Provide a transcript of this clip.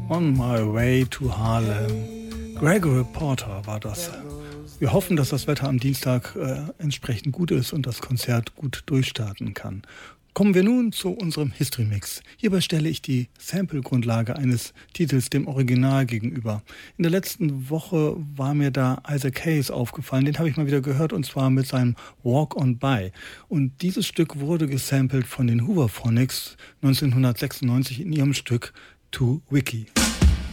On My Way to Harlem. Gregory Porter war das. Wir hoffen, dass das Wetter am Dienstag entsprechend gut ist und das Konzert gut durchstarten kann. Kommen wir nun zu unserem History Mix. Hierbei stelle ich die Sample-Grundlage eines Titels dem Original gegenüber. In der letzten Woche war mir da Isaac Hayes aufgefallen. Den habe ich mal wieder gehört, und zwar mit seinem Walk on By. Und dieses Stück wurde gesampelt von den Hooverphonics 1996 in ihrem Stück To Wiki.